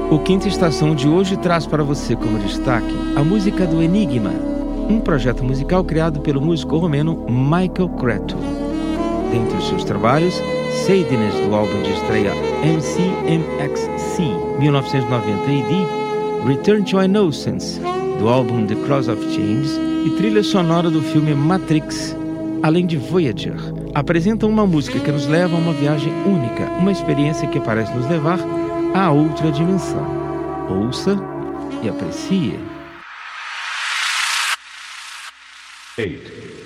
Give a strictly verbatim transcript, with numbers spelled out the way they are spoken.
O Quinta Estação de hoje traz para você como destaque a música do Enigma, um projeto musical criado pelo músico romeno Michael Cretu. Dentre os seus trabalhos, Sadness, do álbum de estreia M C M X C mil novecentos e noventa A D, Return to Innocence, do álbum The Cross of Chains, e trilha sonora do filme Matrix, além de Voyager, apresentam uma música que nos leva a uma viagem única, uma experiência que parece nos levar a outra dimensão. Ouça e aprecie. Eight.